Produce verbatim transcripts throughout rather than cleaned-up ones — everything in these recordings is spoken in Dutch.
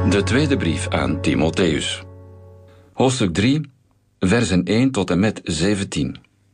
De tweede brief aan Timotheus. Hoofdstuk drie, versen één tot en met zeventien.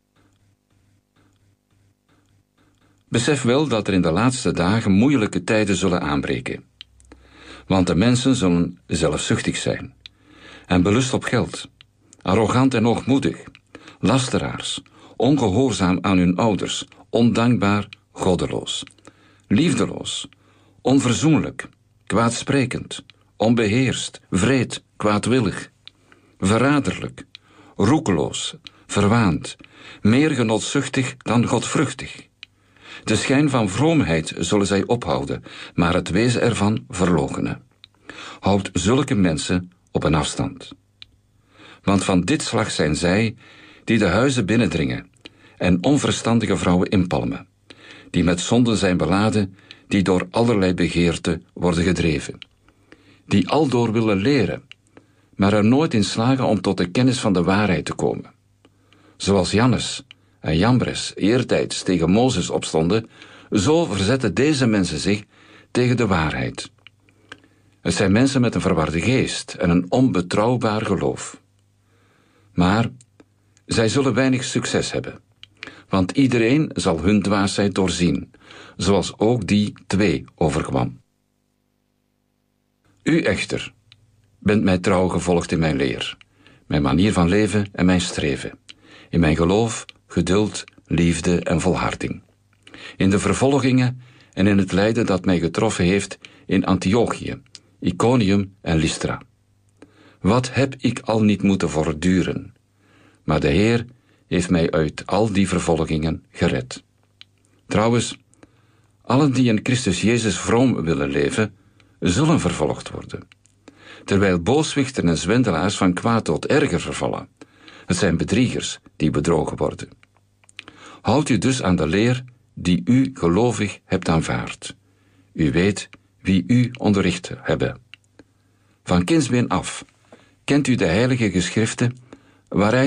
Besef wel dat er in de laatste dagen moeilijke tijden zullen aanbreken. Want de mensen zullen zelfzuchtig zijn en belust op geld, arrogant en hoogmoedig, lasteraars, ongehoorzaam aan hun ouders, ondankbaar, goddeloos, liefdeloos, onverzoenlijk, kwaadsprekend, onbeheerst, wreed, kwaadwillig, verraderlijk, roekeloos, verwaand, meer genotzuchtig dan godvruchtig. De schijn van vroomheid zullen zij ophouden, maar het wezen ervan verloochenen. Houd zulke mensen op een afstand. Want van dit slag zijn zij die de huizen binnendringen en onverstandige vrouwen inpalmen, die met zonden zijn beladen, die door allerlei begeerten worden gedreven, die aldoor willen leren, maar er nooit in slagen om tot de kennis van de waarheid te komen. Zoals Jannes en Jambres eertijds tegen Mozes opstonden, zo verzetten deze mensen zich tegen de waarheid. Het zijn mensen met een verwarde geest en een onbetrouwbaar geloof. Maar zij zullen weinig succes hebben, want iedereen zal hun dwaasheid doorzien, zoals ook die twee overkwam. U echter bent mij trouw gevolgd in mijn leer, mijn manier van leven en mijn streven, in mijn geloof, geduld, liefde en volharding, in de vervolgingen en in het lijden dat mij getroffen heeft in Antiochië, Iconium en Lystra. Wat heb ik al niet moeten voortduren, maar de Heer heeft mij uit al die vervolgingen gered. Trouwens, allen die in Christus Jezus vroom willen leven, zullen vervolgd worden, terwijl booswichten en zwendelaars van kwaad tot erger vervallen. Het zijn bedriegers die bedrogen worden. Houd u dus aan de leer die u gelovig hebt aanvaard. U weet wie u onderricht hebben. Van kindsbeen af kent u de heilige geschriften waaruit